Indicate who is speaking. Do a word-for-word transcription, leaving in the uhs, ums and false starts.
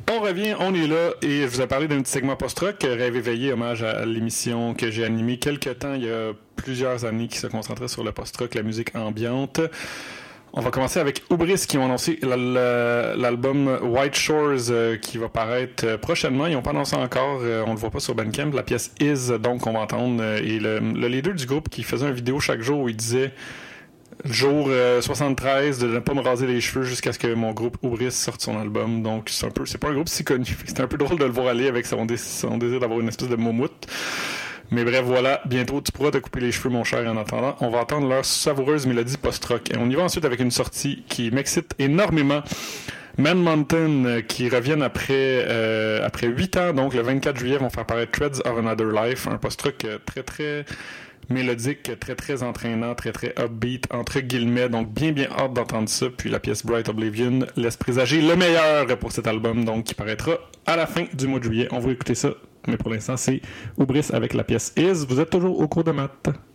Speaker 1: On revient, on est là, et je vous ai parlé d'un petit segment post-rock, Rêve éveillé, hommage à l'émission que j'ai animée quelques temps, il y a plusieurs années, qui se concentrait sur le post-rock, la musique ambiante. On va commencer avec Hubris qui ont annoncé l'album White Shores euh, qui va paraître euh, prochainement. Ils n'ont pas annoncé encore, euh, on le voit pas sur Bandcamp. La pièce Is, donc on va entendre. Euh, et le, le leader du groupe qui faisait une vidéo chaque jour où il disait jour euh, soixante-treize de ne pas me raser les cheveux jusqu'à ce que mon groupe Hubris sorte son album. Donc c'est un peu, c'est pas un groupe si connu. C'est un peu drôle de le voir aller avec son, dé- son désir d'avoir une espèce de moumoute. Mais bref, voilà, bientôt tu pourras te couper les cheveux, mon cher, en attendant. On va entendre leur savoureuse mélodie post-rock. Et on y va ensuite avec une sortie qui m'excite énormément. Man Mountain, euh, qui reviennent après euh, après huit ans, donc le vingt-quatre juillet, vont faire paraître Threads of Another Life, un post-rock euh, très très mélodique, très très entraînant, très très upbeat, entre guillemets, donc bien bien hâte d'entendre ça. Puis la pièce Bright Oblivion laisse présager le meilleur pour cet album, donc qui paraîtra à la fin du mois de juillet. On va écouter ça. Mais pour l'instant, c'est Hubris avec la pièce Is. Vous êtes toujours au cours de maths.